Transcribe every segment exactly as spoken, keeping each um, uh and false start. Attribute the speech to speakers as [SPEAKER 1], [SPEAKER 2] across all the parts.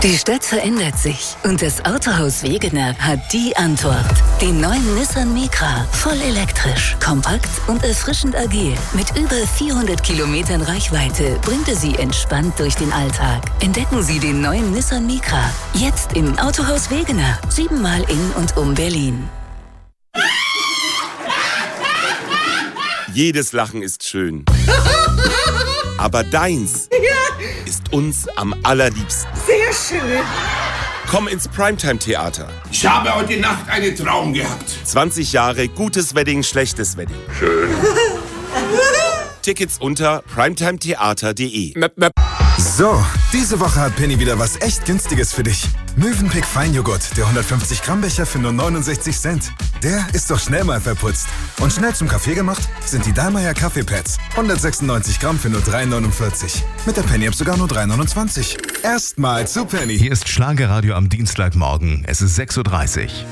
[SPEAKER 1] Die Stadt verändert sich und das Autohaus Wegener hat die Antwort. Den neuen Nissan Micra, voll elektrisch, kompakt und erfrischend agil. Mit über vierhundert Kilometern Reichweite bringt er Sie entspannt durch den Alltag. Entdecken Sie den neuen Nissan Micra, jetzt im Autohaus Wegener, siebenmal in und um Berlin.
[SPEAKER 2] Jedes Lachen ist schön. Aber deins ist uns am allerliebsten.
[SPEAKER 3] Sehr schön.
[SPEAKER 2] Komm ins Primetime-Theater.
[SPEAKER 4] Ich habe heute Nacht einen Traum gehabt.
[SPEAKER 2] zwanzig Jahre gutes Wedding, schlechtes Wedding.
[SPEAKER 4] Schön.
[SPEAKER 2] Tickets unter primetimetheater punkt de.
[SPEAKER 5] So, diese Woche hat Penny wieder was echt Günstiges für dich. Mövenpick Feinjoghurt, der hundertfünfzig Gramm Becher für nur neunundsechzig Cent. Der ist doch schnell mal verputzt. Und schnell zum Kaffee gemacht sind die Dallmayr Kaffeepads. hundertsechsundneunzig Gramm für nur drei neunundvierzig. Mit der Penny-App sogar nur drei neunundzwanzig. Erstmal zu Penny.
[SPEAKER 6] Hier ist Schlagerradio am Dienstagmorgen. Es ist sechs Uhr dreißig.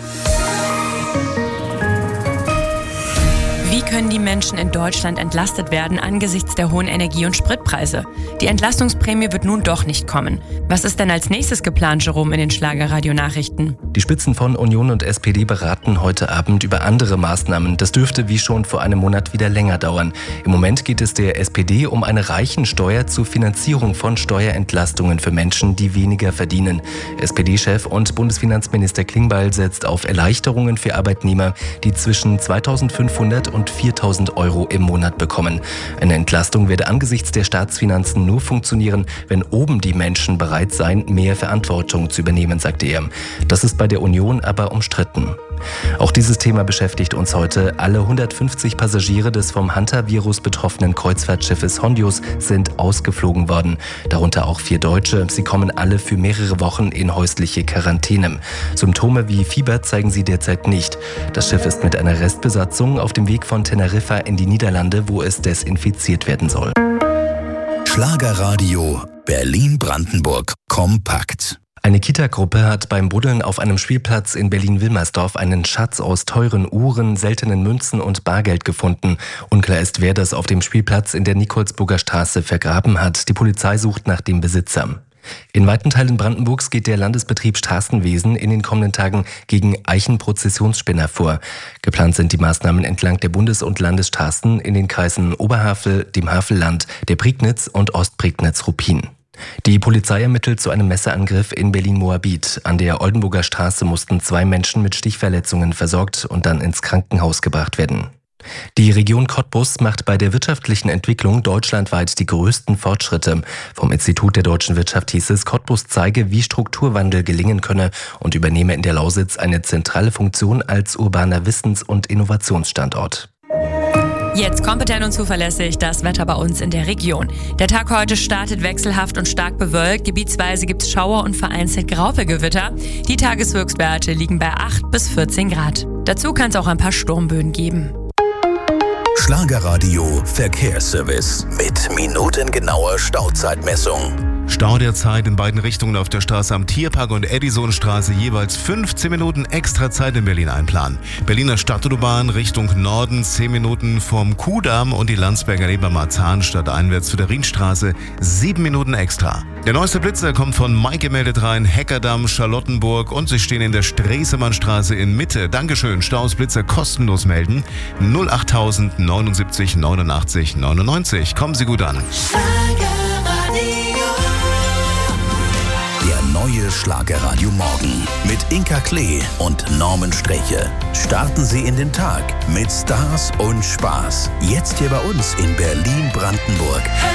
[SPEAKER 7] Wie können die Menschen in Deutschland entlastet werden angesichts der hohen Energie- und Spritpreise? Die Entlastungsprämie wird nun doch nicht kommen. Was ist denn als nächstes geplant, Jerome, in den Schlagerradio-Nachrichten?
[SPEAKER 8] Die Spitzen von Union und S P D beraten heute Abend über andere Maßnahmen. Das dürfte wie schon vor einem Monat wieder länger dauern. Im Moment geht es der S P D um eine Reichensteuer zur Finanzierung von Steuerentlastungen für Menschen, die weniger verdienen. S P D-Chef und Bundesfinanzminister Klingbeil setzt auf Erleichterungen für Arbeitnehmer, die zwischen zweitausendfünfhundert und viertausend Euro im Monat bekommen. Eine Entlastung werde angesichts der Staatsfinanzen nur funktionieren, wenn oben die Menschen bereit seien, mehr Verantwortung zu übernehmen, sagte er. Das ist bei der Union aber umstritten. Auch dieses Thema beschäftigt uns heute. Alle hundertfünfzig Passagiere des vom Hantavirus betroffenen Kreuzfahrtschiffes Hondius sind ausgeflogen worden. Darunter auch vier Deutsche. Sie kommen alle für mehrere Wochen in häusliche Quarantäne. Symptome wie Fieber zeigen sie derzeit nicht. Das Schiff ist mit einer Restbesatzung auf dem Weg von Teneriffa in die Niederlande, wo es desinfiziert werden soll.
[SPEAKER 9] Schlagerradio Berlin-Brandenburg kompakt.
[SPEAKER 8] Eine Kita-Gruppe hat beim Buddeln auf einem Spielplatz in Berlin-Wilmersdorf einen Schatz aus teuren Uhren, seltenen Münzen und Bargeld gefunden. Unklar ist, wer das auf dem Spielplatz in der Nikolsburger Straße vergraben hat. Die Polizei sucht nach dem Besitzer. In weiten Teilen Brandenburgs geht der Landesbetrieb Straßenwesen in den kommenden Tagen gegen Eichenprozessionsspinner vor. Geplant sind die Maßnahmen entlang der Bundes- und Landesstraßen in den Kreisen Oberhavel, dem Havelland, der Prignitz und Ostprignitz-Ruppin. Die Polizei ermittelt zu einem Messerangriff in Berlin-Moabit. An der Oldenburger Straße mussten zwei Menschen mit Stichverletzungen versorgt und dann ins Krankenhaus gebracht werden. Die Region Cottbus macht bei der wirtschaftlichen Entwicklung deutschlandweit die größten Fortschritte. Vom Institut der deutschen Wirtschaft hieß es, Cottbus zeige, wie Strukturwandel gelingen könne und übernehme in der Lausitz eine zentrale Funktion als urbaner Wissens- und Innovationsstandort.
[SPEAKER 7] Jetzt kompetent und zuverlässig das Wetter bei uns in der Region. Der Tag heute startet wechselhaft und stark bewölkt. Gebietsweise gibt es Schauer und vereinzelt Graupelgewitter. Die Tageshöchstwerte liegen bei acht bis vierzehn Grad. Dazu kann es auch ein paar Sturmböen geben.
[SPEAKER 9] Schlagerradio Verkehrsservice mit minutengenauer Stauzeitmessung.
[SPEAKER 6] Stau derzeit in beiden Richtungen auf der Straße am Tierpark und Edisonstraße, jeweils fünfzehn Minuten extra Zeit in Berlin einplanen. Berliner Stadtautobahn Richtung Norden, zehn Minuten vom Kuhdamm und die Landsberger Leber-Marzahn-Stadt einwärts zu der Rienstraße, sieben Minuten extra. Der neueste Blitzer kommt von Mike gemeldet rein, Heckerdamm, Charlottenburg und Sie stehen in der Stresemannstraße in Mitte. Dankeschön, Staus Blitzer kostenlos melden. null achttausend neunundsiebzig neunundachtzig neunundneunzig. Kommen Sie gut an.
[SPEAKER 9] Der neue Schlagerradio Morgen mit Inka Klee und Norman Streche. Starten Sie in den Tag mit Stars und Spaß. Jetzt hier bei uns in Berlin-Brandenburg.